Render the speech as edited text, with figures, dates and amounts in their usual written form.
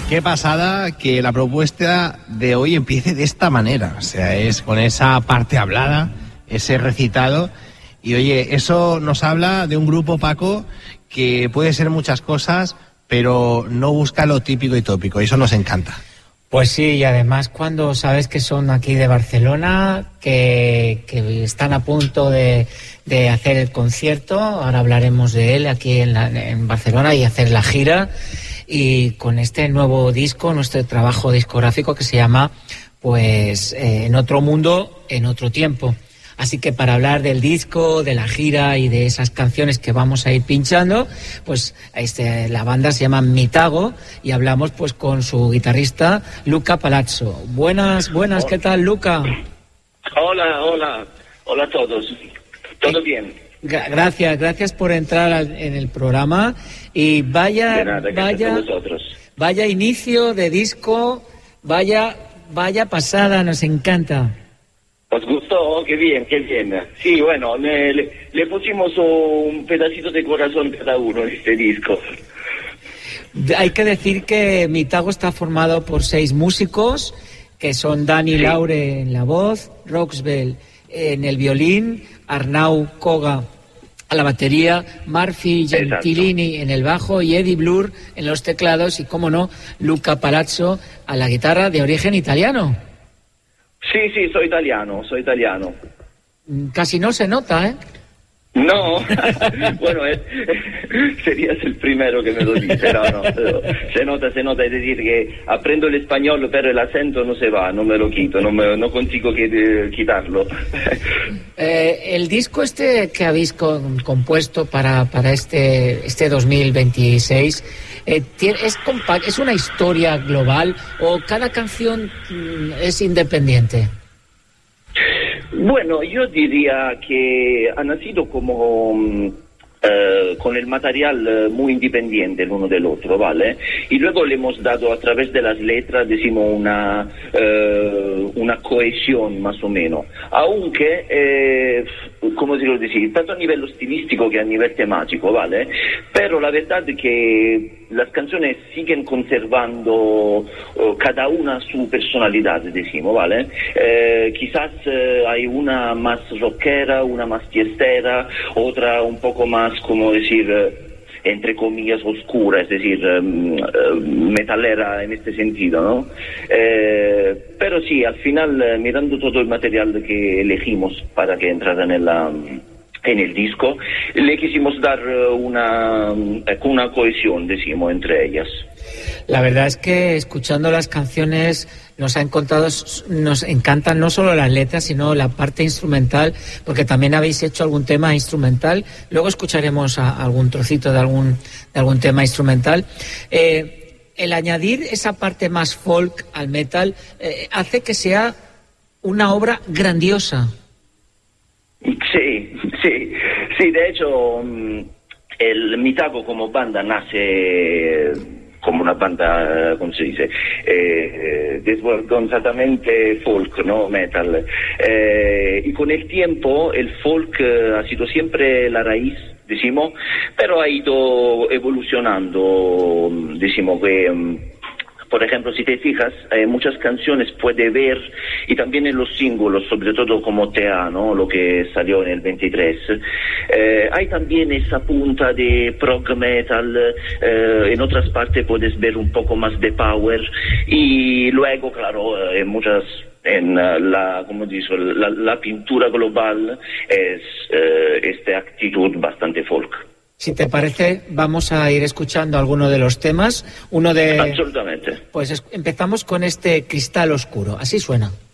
Qué pasada que la propuesta de hoy empiece de esta manera, o sea, es con esa parte hablada, ese recitado, y oye, eso nos habla de un grupo, Paco, que puede ser muchas cosas, pero no busca lo típico y tópico, y eso nos encanta. Pues sí, y además cuando sabes que son aquí de Barcelona, que están a punto de hacer el concierto, ahora hablaremos de él aquí en Barcelona y hacer la gira, y con este nuevo disco, nuestro trabajo discográfico que se llama pues En otro mundo, en otro tiempo. Así que para hablar del disco, de la gira y de esas canciones que vamos a ir pinchando, pues la banda se llama Mitago y hablamos pues con su guitarrista Luca Palazzo. Buenas, ¿qué tal, Luca? Hola a todos. ¿Todo bien? Gracias por entrar en el programa y vaya inicio de disco, vaya pasada, nos encanta. ¿Os gustó? Qué bien. Sí, bueno, le pusimos un pedacito de corazón cada uno en este disco. Hay que decir que Mitago está formado por 6 músicos, que son Dani Laure en la voz, Roxbel en el violín, Arnau Koga a la batería, Murphy Gentilini en el bajo y Eddie Blur en los teclados y, cómo no, Luca Palazzo a la guitarra, de origen italiano. Sí, soy italiano. Casi no se nota, ¿eh? No, bueno, serías el primero que me lo dice, no, se nota, es decir, que aprendo el español, pero el acento no se va, no me lo quito, no consigo quitarlo. El disco que habéis compuesto para este 2026, ¿es una historia global o cada canción es independiente? Bueno, yo diría que ha nacido como con el material muy independiente el uno del otro, ¿vale? Y luego le hemos dado a través de las letras, decimos, una cohesión más o menos. Aunque, ¿cómo se lo decir? Tanto a nivel estilístico que a nivel temático, ¿vale? Pero la verdad es que las canciones siguen conservando cada una su personalidad, decimos, ¿vale? Quizás hay una más rockera, una más fiestera, otra un poco más, como decir, entre comillas, oscura, es decir, metalera en este sentido, ¿no? Pero sí, al final, mirando todo el material que elegimos para que entrara en el disco, le quisimos dar una cohesión, decimos, entre ellas. La verdad es que escuchando las canciones nos encantan no solo las letras, sino la parte instrumental, porque también habéis hecho algún tema instrumental. Luego escucharemos algún trocito de algún tema instrumental. El añadir esa parte más folk al metal hace que sea una obra grandiosa. Sí, de hecho, el Mitago como banda nace como una banda, ¿cómo se dice? Desvergonzadamente folk, ¿no? Metal. Y con el tiempo el folk ha sido siempre la raíz, decimos, pero ha ido evolucionando, decimos que... Por ejemplo, si te fijas, muchas canciones puede ver, y también en los símbolos, sobre todo como TA, ¿no? Lo que salió en el 23, hay también esa punta de prog metal, en otras partes puedes ver un poco más de power, y luego, claro, como digo, la pintura global es esta actitud bastante folk. Si te parece, vamos a ir escuchando alguno de los temas. Absolutamente. Pues empezamos con este Cristal Oscuro. Así suena.